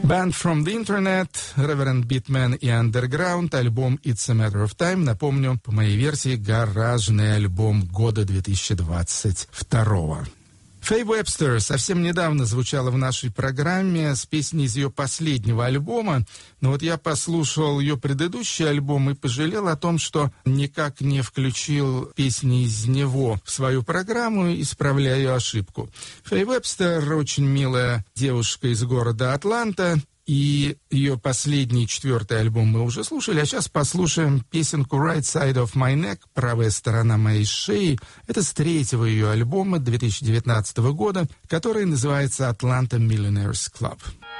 Band from the Internet, Reverend Beatman и Underground, альбом It's a Matter of Time. Напомню, по моей версии, гаражный альбом года 2022. Фэй Вебстер совсем недавно звучала в нашей программе с песней из ее последнего альбома, но вот я послушал ее предыдущий альбом и пожалел о том, что никак не включил песни из него в свою программу, исправляю ошибку. Фэй Вебстер очень милая девушка из города Атланта, и ее последний, 4-й альбом мы уже слушали, а сейчас послушаем песенку «Right Side of My Neck», «Правая сторона моей шеи». Это с 3-го ее альбома 2019 года, который называется «Atlanta Millionaires Club».